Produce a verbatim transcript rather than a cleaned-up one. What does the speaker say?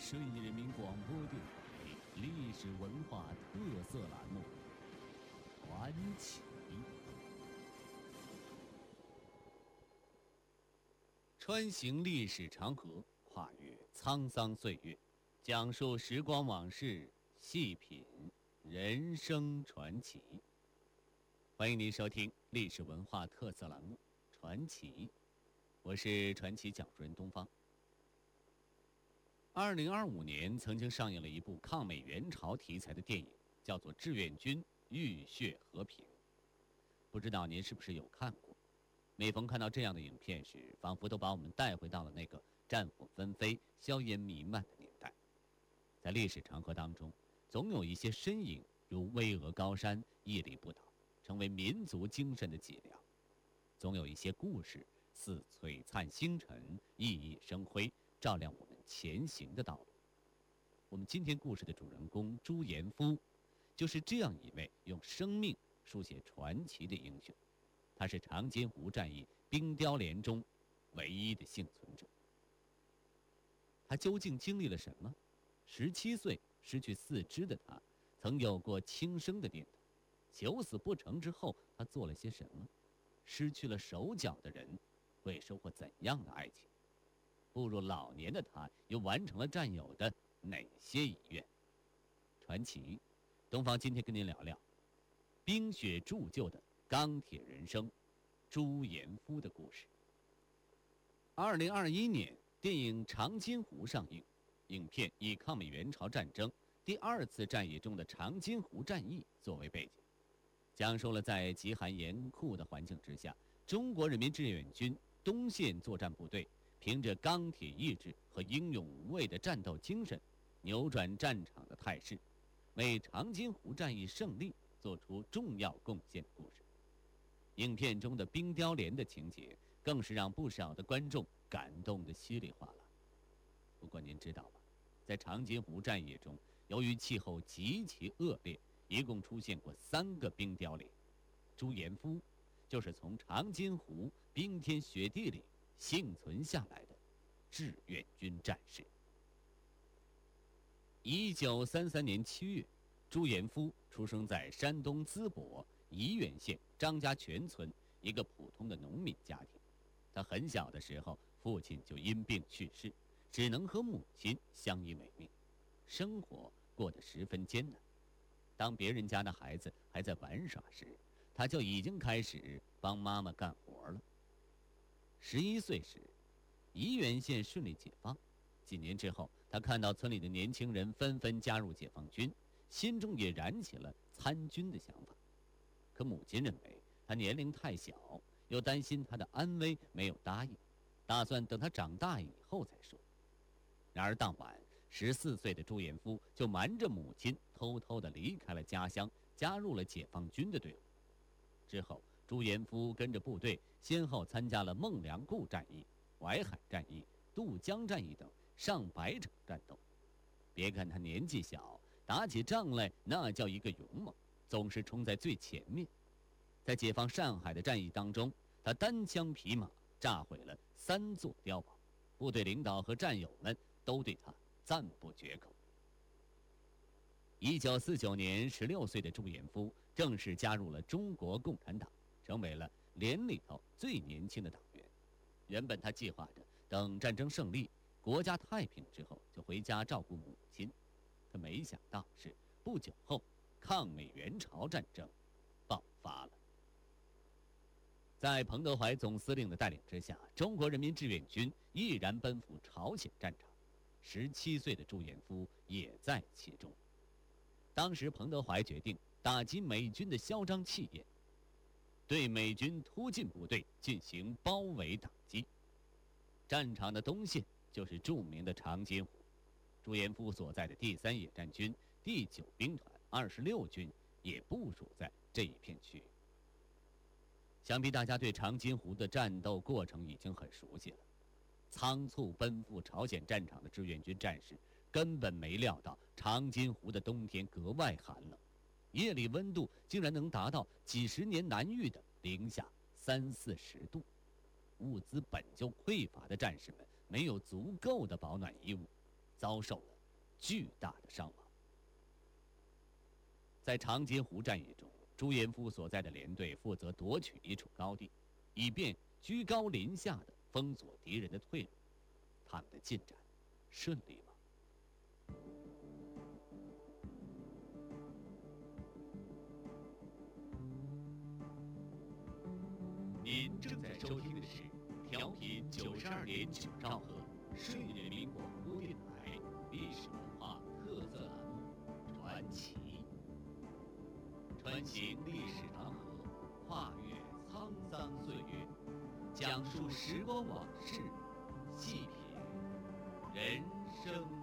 顺义人民广播电台历史文化特色栏目《传奇》。穿行历史长河，跨越沧桑岁月，讲述时光往事，细品人生传奇。欢迎您收听历史文化特色栏目《传奇》，我是传奇讲述人东方。二零二五年曾经上映了一部抗美援朝题材的电影，叫做《志愿军浴血和平》，不知道您是不是有看过？每逢看到这样的影片时，仿佛都把我们带回到了那个战火纷飞、硝烟弥漫的年代。在历史长河当中，总有一些身影如巍峨高山，屹立不倒，成为民族精神的脊梁；总有一些故事似璀璨星辰，熠熠生辉，照亮我们前行的道路。我们今天故事的主人公朱延夫，就是这样一位用生命书写传奇的英雄。他是长津湖战役冰雕连中唯一的幸存者。他究竟经历了什么？十七岁失去四肢的他，曾有过轻生的念头。求死不成之后，他做了些什么？失去了手脚的人，会收获怎样的爱情？步入老年的他，又完成了战友的哪些遗愿？传奇，东方今天跟您聊聊冰雪铸就的钢铁人生，朱延夫的故事。二零二一年，电影《长津湖》上映，影片以抗美援朝战争第二次战役中的长津湖战役作为背景，讲述了在极寒严酷的环境之下，中国人民志愿军东线作战部队凭着钢铁意志和英勇无畏的战斗精神，扭转战场的态势，为长津湖战役胜利做出重要贡献的故事。影片中的冰雕连的情节更是让不少的观众感动得稀里哗啦。不过您知道吗？在长津湖战役中，由于气候极其恶劣，一共出现过三个冰雕连。朱延夫就是从长津湖冰天雪地里幸存下来的志愿军战士。一九三三年七月，朱延夫出生在山东淄博沂源县张家泉村一个普通的农民家庭。他很小的时候，父亲就因病去世，只能和母亲相依为命，生活过得十分艰难。当别人家的孩子还在玩耍时，他就已经开始帮妈妈干活了。十一岁时，沂源县顺利解放。几年之后，他看到村里的年轻人纷纷加入解放军，心中也燃起了参军的想法。可母亲认为他年龄太小，又担心他的安危，没有答应，打算等他长大以后再说。然而当晚，十四岁的朱延夫就瞒着母亲，偷偷地离开了家乡，加入了解放军的队伍。之后，朱延夫跟着部队先后参加了孟良崮战役、淮海战役、渡江战役等上百场战斗。别看他年纪小，打起仗来那叫一个勇猛，总是冲在最前面。在解放上海的战役当中，他单枪匹马炸毁了三座碉堡，部队领导和战友们都对他赞不绝口。一九四九年，十六岁的朱延夫正式加入了中国共产党，成为了连里头最年轻的党员。原本他计划着等战争胜利、国家太平之后，就回家照顾母亲。可没想到是不久后，抗美援朝战争爆发了。在彭德怀总司令的带领之下，中国人民志愿军毅然奔赴朝鲜战场，十七岁的朱延夫也在其中。当时彭德怀决定打击美军的嚣张气焰，对美军突进部队进行包围打击。战场的东线就是著名的长津湖，朱延夫所在的第三野战军第九兵团二十六军也部署在这一片区域。想必大家对长津湖的战斗过程已经很熟悉了。仓促奔赴朝鲜战场的志愿军战士根本没料到长津湖的冬天格外寒冷，夜里温度竟然能达到几十年难遇的零下三四十度。物资本就匮乏的战士们没有足够的保暖衣物，遭受了巨大的伤亡。在长津湖战役中，朱延夫所在的连队负责夺取一处高地，以便居高临下的封锁敌人的退路。他们的进展顺利吗？您正在收听的是调频九十二点九兆赫顺义人民广播电台历史文化特色栏目《传奇》，穿行历史长河，跨越沧桑岁月，讲述时光往事，细品人生。